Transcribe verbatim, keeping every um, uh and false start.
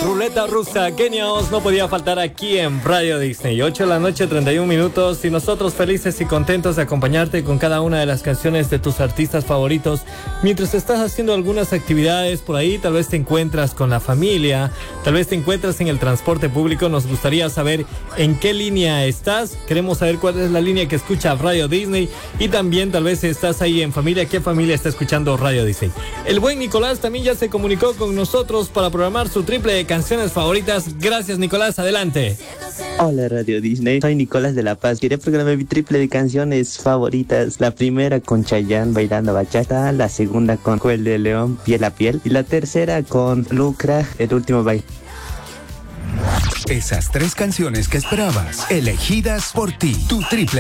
Ruleta Rusa, Kenia Os no podía faltar aquí en Radio Disney. ocho de la noche, treinta y un minutos, y nosotros felices y contentos de acompañarte con cada una de las canciones de tus artistas favoritos. Mientras estás haciendo algunas actividades por ahí, tal vez te encuentras con la familia, tal vez te encuentras en el transporte público. Nos gustaría saber en qué línea estás. Queremos saber cuál es la línea que escucha Radio Disney, y también tal vez estás ahí en familia. ¿Qué familia está escuchando Radio Disney? El buen Nicolás también ya se comunicó con nosotros para programar su triple de canciones favoritas. Gracias, Nicolás, adelante. Hola Radio Disney, soy Nicolás de La Paz. Quería programar mi triple de canciones favoritas. La primera con Chayanne bailando bachata, la segunda con Joel de León, Piel a Piel, y la tercera con Lucra, El Último Baile. Esas tres canciones que esperabas, elegidas por ti. Tu triple